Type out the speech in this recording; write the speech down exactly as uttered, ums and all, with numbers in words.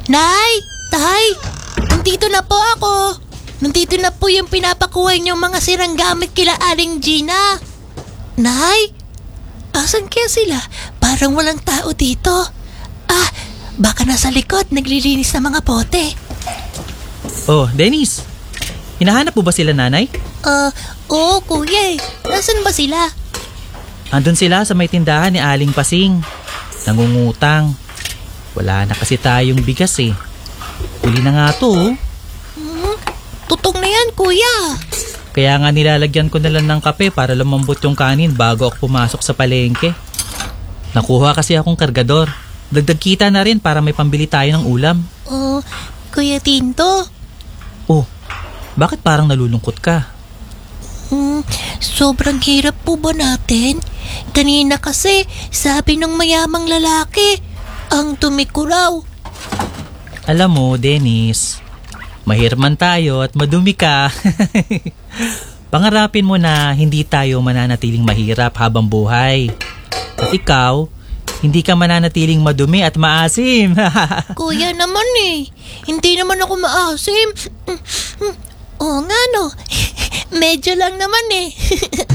Nay! Tay! Nandito na po ako. Nandito na po yung pinapakuha niyong mga sirang gamit kila Aling Gina. Nay! Asan kaya sila? Parang walang tao dito. Ah, baka nasa likod naglilinis ng mga pote. Oh, Dennis. Hinahanap mo ba sila, nanay? Ah, uh, oo kuya eh. Nasaan ba sila? Andun sila sa may tindahan ni Aling Pasing. Nangungutang. Wala na kasi tayong bigas eh. Huli na nga to oh. Hmm, tutong na yan kuya. Kaya nga nilalagyan ko na lang ng kape para lumambot yung kanin bago ako pumasok sa palengke. Nakuha kasi akong kargador. Dagdag kita na rin para may pambili tayo ng ulam. Oh, Kuya Tinto. Oh, bakit parang nalulungkot ka? Hmm, sobrang hirap po ba natin? Kanina kasi sabi ng mayamang lalaki, ang dumi ko raw. Alam mo, Dennis, mahirap man tayo at madumi ka. Pangarapin mo na hindi tayo mananatiling mahirap habang buhay. At ikaw, hindi ka mananatiling madumi at maasim. Kuya naman eh, hindi naman ako maasim. Oo nga no, medyo lang naman eh.